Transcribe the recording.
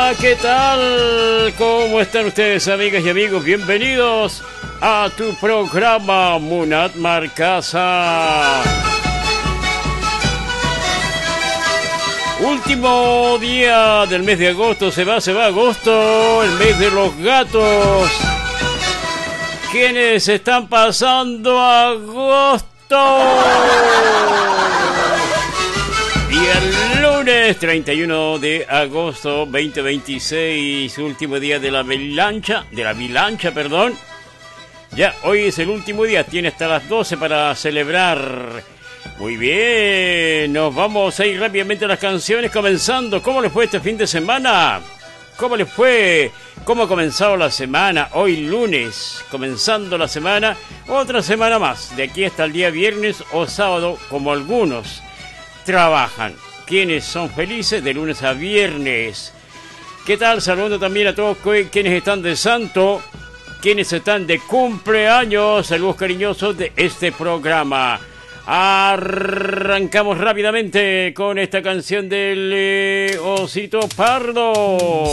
Hola, ¿qué tal? ¿Cómo están ustedes, amigas y amigos? Bienvenidos a tu programa Munat Marcasa. Último día del mes de agosto, se va agosto, el mes de los gatos. ¿Quiénes están pasando agosto? Y el lunes 31 de agosto 2026, último día de la bilancha, perdón. Ya, hoy es el último día, tiene hasta las 12 para celebrar. Muy bien, nos vamos a ir rápidamente a las canciones, comenzando. ¿Cómo les fue este fin de semana? ¿Cómo les fue? ¿Cómo ha comenzado la semana? Hoy lunes, comenzando la semana, otra semana más, de aquí hasta el día viernes o sábado, como algunos trabajan. Quienes son felices de lunes a viernes. ¿Qué tal? Saludando también a todos quienes están de santo, quienes están de cumpleaños. Saludos cariñosos de este programa. Arrancamos rápidamente con esta canción del Osito Pardo.